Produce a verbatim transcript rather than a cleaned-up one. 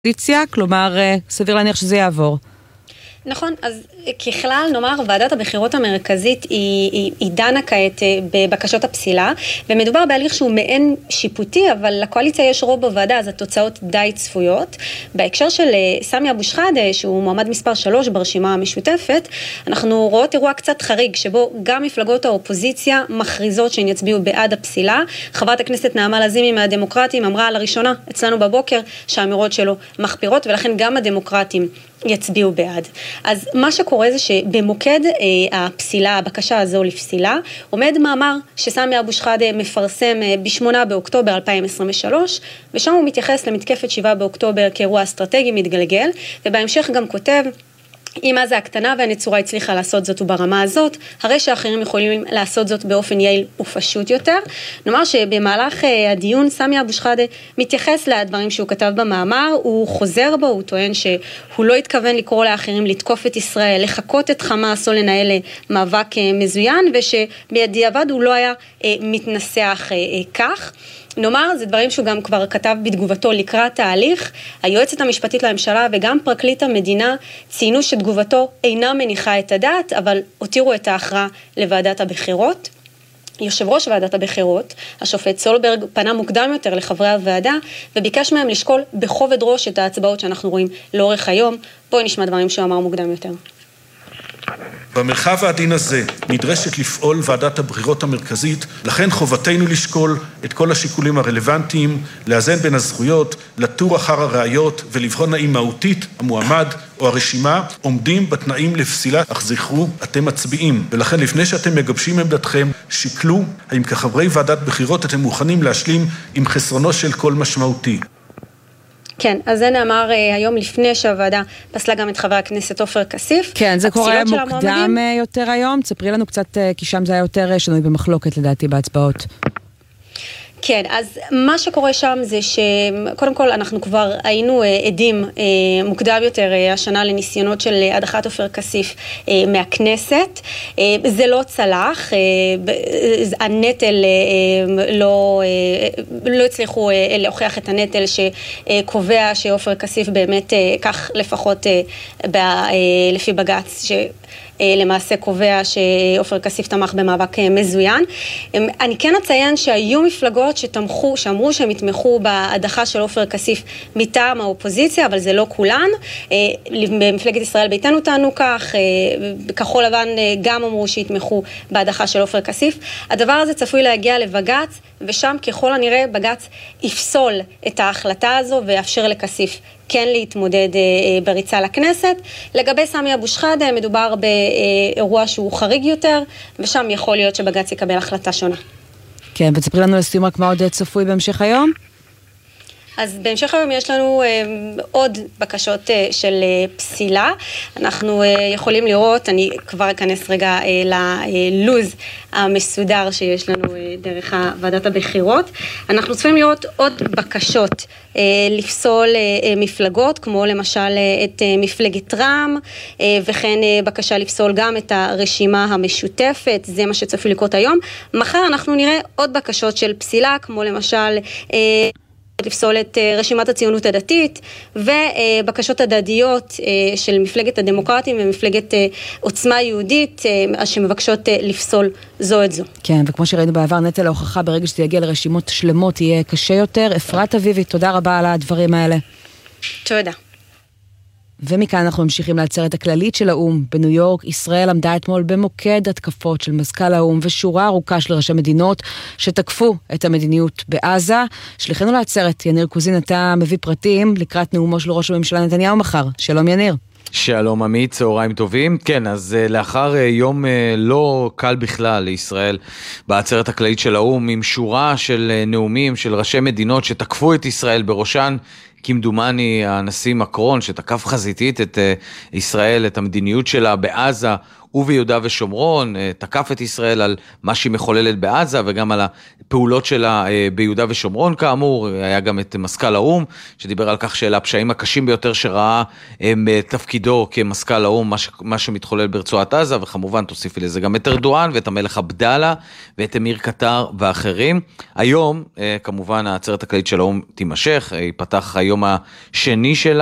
קואליציה, כלומר, סביר להניח שזה יעבור. נכון, אז ככלל נאמר ועדת הבחירות המרכזית היא, היא, היא דנה כעת בבקשות הפסילה, ומדובר בהליך שהוא מעין שיפוטי, אבל לקואליציה יש רוב בוועדה, אז התוצאות די צפויות. בהקשר של סמי אבו שחאדה, שהוא מועמד מספר שלוש ברשימה המשותפת, אנחנו רואות אירוע קצת חריג, שבו גם מפלגות האופוזיציה מכריזות שהן יצביעו בעד הפסילה. חברת הכנסת נעמה לזימי מהדמוקרטים אמרה על הראשונה אצלנו בבוקר שהאמירות שלו מחפירות, ולכן גם הדמוקרטים יצביעו בעד. אז מה שקורה זה שבמוקד אה, הפסילה, הבקשה הזו לפסילה, עומד מאמר שסמי אבו שחאדה מפרסם אה, ב-שמונה באוקטובר אלפיים עשרים ושלוש, ושם הוא מתייחס למתקפת שבעה באוקטובר כאירוע אסטרטגי מתגלגל, ובהמשך גם כותב, אם אז הקטנה והנצורה הצליחה לעשות זאת וברמה הזאת, הרי שאחרים יכולים לעשות זאת באופן יעיל ופשוט יותר. נאמר שבמהלך הדיון סמי אבו שחאדה מתייחס לדברים שהוא כתב במאמר, הוא חוזר בו, הוא טוען שהוא לא התכוון לקרוא לאחרים לתקוף את ישראל, לחכות את חמאס או לנהל מאבק מזוין, ושבדיעבד הוא לא היה מתנסח כך. נאמר, זה דברים שהוא גם כבר כתב בתגובתו לקראת ההליך. היועצת המשפטית לממשלה וגם פרקליט המדינה ציינו שתגובתו אינה מניחה את הדעת, אבל הותירו את ההכרעה לוועדת הבחירות. יושב ראש ועדת הבחירות, השופט סולברג, פנה מוקדם יותר לחברי הוועדה, וביקש מהם לשקול בכובד ראש את ההצבעות שאנחנו רואים לאורך היום. בואו נשמע דברים שהוא אמר מוקדם יותר. במרחב העדין הזה נדרשת לפעול ועדת הבחירות המרכזית, לכן חובתנו לשקול את כל השיקולים הרלוונטיים, לאזן בין הזכויות, לתור אחר הראיות ולבחון האם מהותית המועמד או הרשימה עומדים בתנאים לפסילה. אך זכרו, אתם מצביעים, ולכן לפני שאתם מגבשים עמדתכם, שקלו האם כחברי ועדת בחירות אתם מוכנים להשלים עם חסרונו של כל משמעותי. כן, אז זה נאמר uh, היום לפני שהוועדה פסלה גם את חבר הכנסת עופר כסיף. כן, זה קורה מוקדם יותר היום. תספרי לנו קצת, כי שם זה היה יותר שנוי במחלוקת לדעתי בהצבעות. כן, אז מה שקורה שם זה שקודם כל אנחנו כבר היינו עדים מוקדם יותר השנה לניסיונות של הדחת עופר כסיף מהכנסת. זה לא צלח, הנטל לא, לא הצליחו להוכיח את הנטל שקובע שעופר כסיף באמת, כך לפחות לפי בג"ץ, ש... למעשה קובע שעופר כסיף תמך במאבק מזוין. אני כן אציין שהיו מפלגות שתמכו, שאמרו שהם יתמכו בהדחה של עופר כסיף מטעם האופוזיציה, אבל זה לא כולן. במפלגת ישראל ביתנו טענו כך, כחול לבן גם אמרו שיתמכו בהדחה של עופר כסיף. הדבר הזה צפוי להגיע לבג"ץ, ושם ככל הנראה בג"ץ יפסול את ההחלטה הזו ויאפשר לכסיף כן להתמודד בריצה לכנסת. לגבי סמי אבו שחאדה מדובר באירוע שהוא חריג יותר, ושם יכול להיות שבג"ץ יקבל החלטה שונה. כן, ותספרי לנו לסיום רק מה עוד צפוי בהמשך היום? אז בהמשך היום יש לנו אה, עוד בקשות אה, של אה, פסילה. אנחנו אה, יכולים לראות, אני כבר אכנס רגע אה, ללוז המסודר שיש לנו אה, דרך ועדת הבחירות. אנחנו צריכים לראות עוד בקשות אה, לפסול אה, מפלגות, כמו למשל אה, את אה, מפלגת רע"מ, אה, וכן אה, בקשה לפסול גם את הרשימה המשותפת, זה מה שצפוי לקרות היום. מחר אנחנו נראה עוד בקשות של פסילה, כמו למשל... אה, לפסול את רשימת הציונות הדתית, ובקשות הדדיות של מפלגת הדמוקרטים ומפלגת עוצמה יהודית, שמבקשות לפסול זו את זו. כן, וכמו שראינו בעבר, נטל ההוכחה ברגע שזה יגיע לרשימות שלמות יהיה קשה יותר. אפרת אביבי, תודה רבה על הדברים האלה. תודה. ומכאן אנחנו ממשיכים לעצרת הכללית של האום. בניו יורק, ישראל עמדה אתמול במוקד התקפות של מזכ"ל האום ושורה ארוכה של ראשי מדינות שתקפו את המדיניות בעזה. שליחנו לעצרת, יניר קוזין, אתה מביא פרטים לקראת נאומו של ראש הממשלה נתניהו מחר. שלום יניר. שלום עמית, צהריים טובים. כן, אז לאחר יום לא קל בכלל לישראל בעצרת הכללית של האום, עם שורה של נאומים של ראשי מדינות שתקפו את ישראל, בראשן כמדומני הנשיא מקרון שתקף חזיתית את ישראל, את המדיניות שלה בעזה וביהודה ושומרון, תקף את ישראל על מה שהיא מחוללת בעזה, וגם על הפעולות שלה ביהודה ושומרון כאמור, היה גם את מזכ"ל האו"ם, שדיבר על כך שאלה הפשעים הקשים ביותר שראה תפקידו כמזכ"ל האו"ם, מה, ש... מה שמתחולל ברצועת עזה, וכמובן תוסיפי לזה גם את ארדואן, ואת המלך עבדאללה, ואת אמיר קטר ואחרים. היום, כמובן, העצרת הכללית של האו"ם תימשך, ייפתח היום השני שלה,